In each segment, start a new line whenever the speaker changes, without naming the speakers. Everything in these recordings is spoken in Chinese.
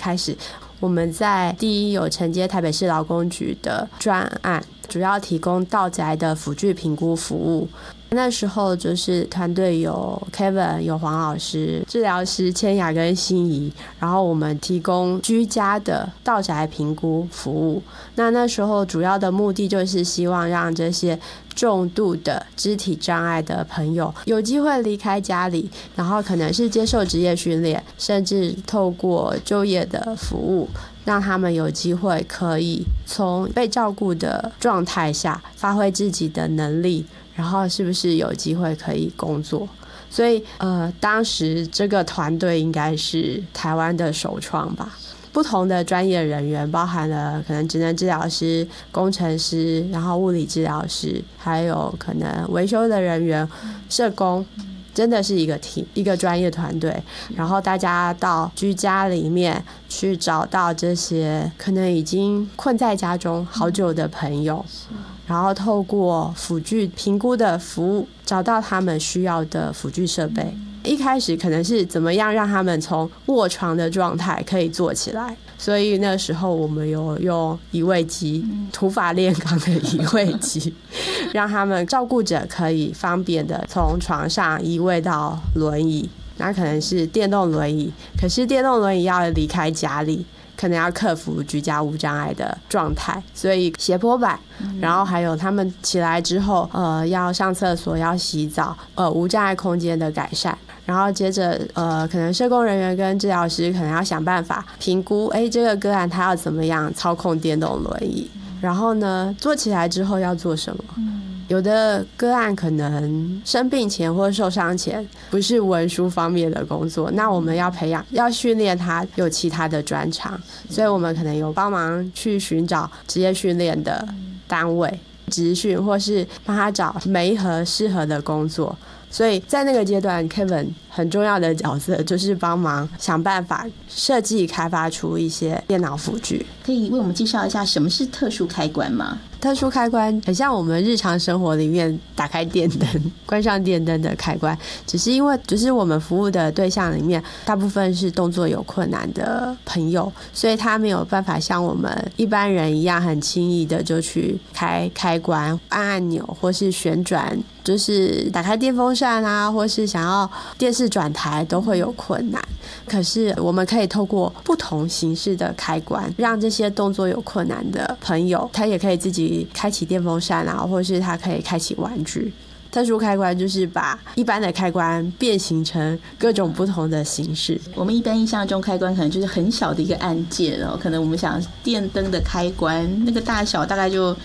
开始，我们在第一有承接台北市劳工局的专案，主要提供到宅的辅具评估服务。那时候就是团队有 Kevin 有黄老师、治疗师千雅跟心怡，然后我们提供居家的到宅评估服务。那时候主要的目的就是希望让这些重度的肢体障碍的朋友有机会离开家里，然后可能是接受职业训练，甚至透过就业的服务，让他们有机会可以从被照顾的状态下发挥自己的能力，然后是不是有机会可以工作。所以当时这个团队应该是台湾的首创吧。不同的专业人员，包含了可能职能治疗师、工程师，然后物理治疗师，还有可能维修的人员、社工，真的是一个 team， 一个专业团队。然后大家到居家里面去找到这些可能已经困在家中好久的朋友，然后透过辅具评估的服务，找到他们需要的辅具设备。一开始可能是怎么样让他们从卧床的状态可以坐起来，所以那时候我们有用移位机，土法炼钢的移位机，让他们照顾者可以方便的从床上移位到轮椅。那可能是电动轮椅，可是电动轮椅要离开家里，可能要克服居家无障碍的状态，所以斜坡板，然后还有他们起来之后要上厕所要洗澡，无障碍空间的改善。然后接着可能社工人员跟治疗师可能要想办法评估这个个案他要怎么样操控电动轮椅，然后呢做起来之后要做什么。有的个案可能生病前或受伤前不是文书方面的工作，那我们要培养要训练他有其他的专长，所以我们可能有帮忙去寻找职业训练的单位职训，或是帮他找每一盒适合的工作。所以在那个阶段 Kevin 很重要的角色就是帮忙想办法设计开发出一些电脑辅具。
可以为我们介绍一下什么是特殊开关吗？
特殊开关很像我们日常生活里面打开电灯关上电灯的开关，只是因为就是我们服务的对象里面大部分是动作有困难的朋友，所以他没有办法像我们一般人一样很轻易的就去开关按按钮或是旋转，就是打开电风扇啊，或是想要电视转台都会有困难。可是我们可以透过不同形式的开关，让这些动作有困难的朋友他也可以自己开启电风扇啊，或是他可以开启玩具。特殊开关就是把一般的开关变形成各种不同的形式。
我们一般印象中开关可能就是很小的一个按键，可能我们想电灯的开关那个大小大概就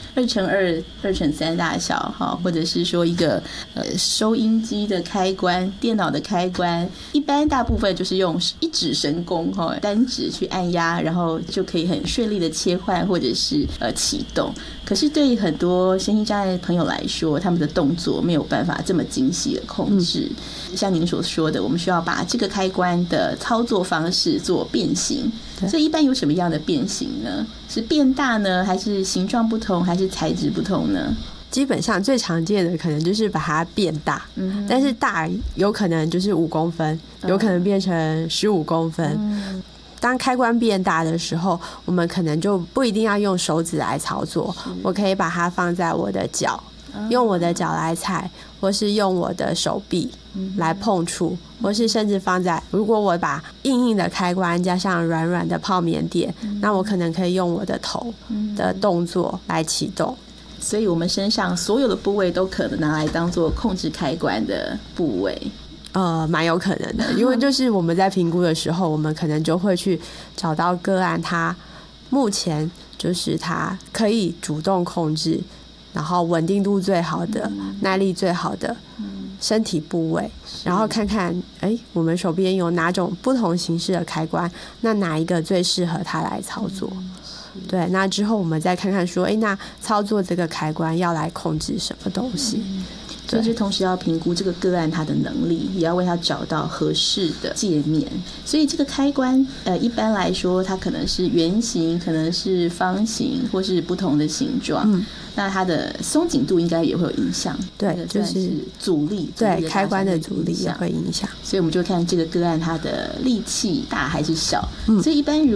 2×2、2×3大小，或者是说一个收音机的开关、电脑的开关，一般大部分就是用一指神功单指去按压，然后就可以很顺利的切换或者是启动。可是对于很多身心障碍的朋友来说，他们的动作没有办法这么精细的控制，像您所说的，我们需要把这个开关的操作方式做变形。所以一般有什么样的变形呢？是变大呢，还是形状不同，还是材质不同呢？
基本上最常见的可能就是把它变大，但是大有可能就是5公分，有可能变成15公分。当开关变大的时候，我们可能就不一定要用手指来操作，我可以把它放在我的脚，用我的脚来踩，或是用我的手臂来碰触，或是甚至放在，如果我把硬硬的开关加上软软的泡棉垫，那我可能可以用我的头的动作来启动。
所以我们身上所有的部位都可能拿来当做控制开关的部位。
蛮有可能的，因为就是我们在评估的时候，我们可能就会去找到个案，他目前就是他可以主动控制，然后稳定度最好的、耐力最好的身体部位，然后看看我们手边有哪种不同形式的开关，那哪一个最适合他来操作。对，那之后我们再看看说那操作这个开关要来控制什么东西。
所以这同时要评估这个个案他的能力，也要为他找到合适的界面。所以这个开关一般来说它可能是圆形，可能是方形，或是不同的形状。那它的松紧度应该也会有影响。
对，就是
阻力，
对，开关的阻力也会影响。
所以我们就看这个个案它的力气大还是小。所以一般